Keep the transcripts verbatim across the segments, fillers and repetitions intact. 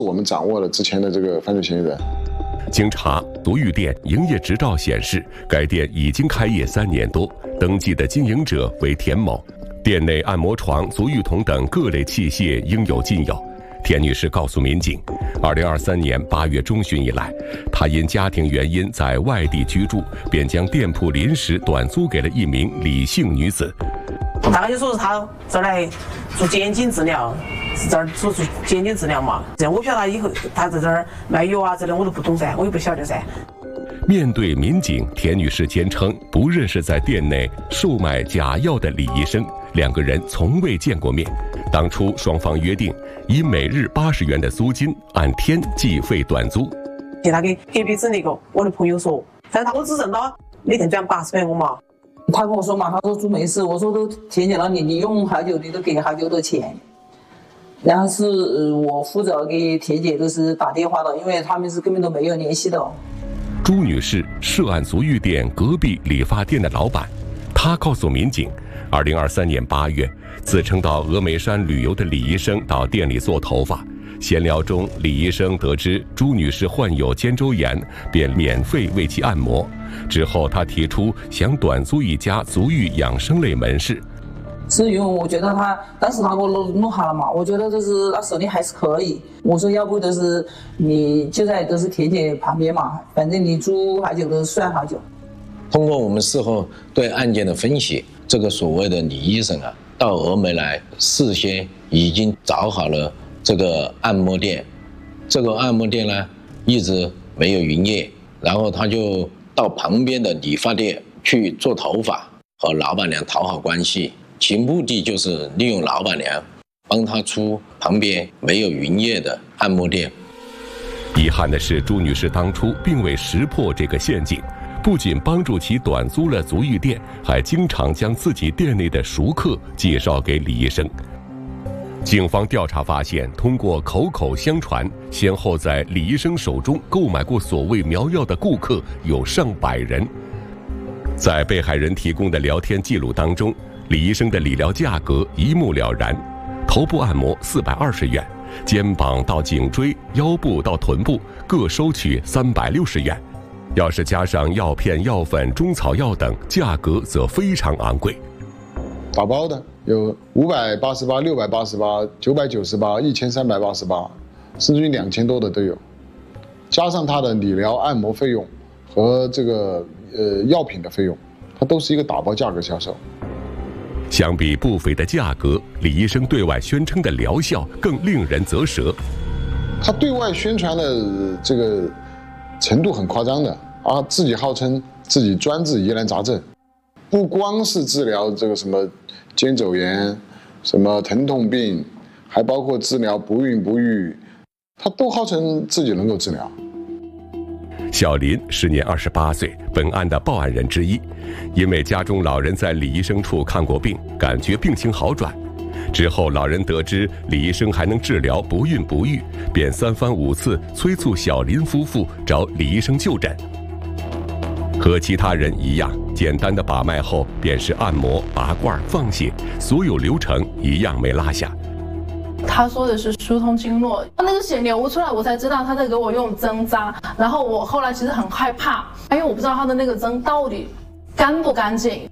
我们掌握了之前的这个犯罪嫌疑人。 经查，足浴店营业执照显示，该店已经开业三年多，登记的经营者为田某。店内按摩床、足浴桶等各类器械应有尽有。田女士告诉民警，二零二三年八月中旬以来，她因家庭原因在外地居住，便将店铺临时短租给了一名李姓女子。 大概就说是她这儿来做肩颈治疗，是这儿做做肩颈治疗嘛。这样我不晓得她以后她在这儿卖药啊之类，我都不懂噻，我也不晓得噻。 面对民警，田女士坚称不认识在店内售卖假药的李医生，两个人从未见过面。当初双方约定以每日八十元的租金按天计费短租。 给他给隔壁子那个我的朋友说，但是他我只挣到每天赚八十块五毛。 他跟我说嘛，他说做没事，我说都听见了你，你用好久你都给好久的钱。然后是我负责给田姐都是打电话的，因为他们是根本都没有联系的。 朱女士涉案足浴店隔壁理发店的老板，她告诉民警，二零二三年八月，自称到峨眉山旅游的李医生到店里做头发。闲聊中，李医生得知朱女士患有肩周炎，便免费为其按摩。之后，他提出想短租一家足浴养生类门市。 是因为我觉得他当时他给我弄弄好了嘛，我觉得就是他手里还是可以。我说要不就是你就在都是田姐旁边嘛，反正你租好久都算好久。 通过我们事后对案件的分析，这个所谓的李医生啊，到峨眉来事先已经找好了这个按摩店，这个按摩店呢一直没有营业，然后他就到旁边的理发店去做头发，和老板娘讨好关系。其目的就是利用老板娘帮他出旁边没有营业的按摩店。 遗憾的是，朱女士当初并未识破这个陷阱，不仅帮助其短租了足浴店，还经常将自己店内的熟客介绍给李医生。警方调查发现，通过口口相传，先后在李医生手中购买过所谓苗药的顾客有上百人。在被害人提供的聊天记录当中，李医生的理疗价格一目了然：头部按摩四百二十元，肩膀到颈椎、腰部到臀部各收取三百六十元。要是加上药片、药粉、中草药等，价格则非常昂贵。 打包的有五百八十八、六百八十八、九百九十八、一千三百八十八，甚至于两千多的都有。加上他的理疗按摩费用和这个呃药品的费用，它都是一个打包价格销售。 相比不菲的价格，李医生对外宣称的疗效更令人啧舌。 他对外宣传的这个程度很夸张的啊，自己号称自己专治疑难杂症，不光是治疗这个什么肩周炎、什么疼痛病，还包括治疗不孕不育，他都号称自己能够治疗。 小林时年二十八岁，本案的报案人之一。因为家中老人在李医生处看过病，感觉病情好转。之后，老人得知李医生还能治疗不孕不育，便三番五次催促小林夫妇找李医生就诊。和其他人一样，简单的把脉后便是按摩、拔罐、放血，所有流程一样没落下。 他说的是疏通经络，那个血流出来，我才知道他在给我用针扎。然后我后来其实很害怕，因为我不知道他的那个针到底干不干净。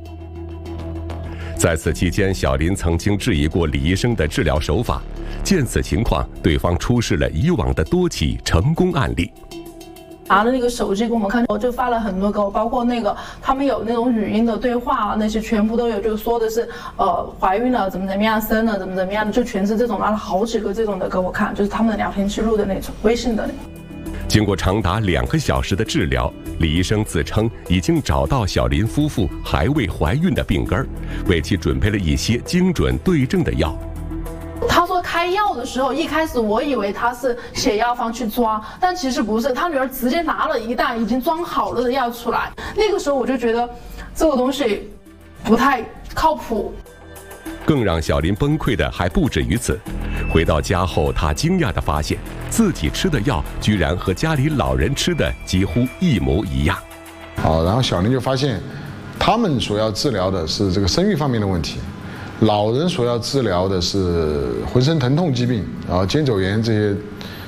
在此期间，小林曾经质疑过李医生的治疗手法。见此情况，对方出示了以往的多起成功案例。 拿了那个手机给我们看，我就发了很多个，包括那个他们有那种语音的对话啊，那些全部都有，就说的是呃怀孕了怎么怎么样，生了怎么怎么样的，就全是这种，拿了好几个这种的给我看，就是他们的聊天记录的那种，微信的那种。 经过长达两个小时的治疗，李医生自称已经找到小林夫妇还未怀孕的病根儿，为其准备了一些精准对症的药。 他说开药的时候，一开始我以为他是写药方去抓，但其实不是，他女儿直接拿了一袋已经装好了的药出来。那个时候我就觉得这个东西不太靠谱。 更让小林崩溃的还不止于此，回到家后，他惊讶地发现自己吃的药居然和家里老人吃的几乎一模一样。 好，然后小林就发现，他们所要治疗的是这个生育方面的问题， 老人所要治疗的是浑身疼痛疾病，然后肩周炎这些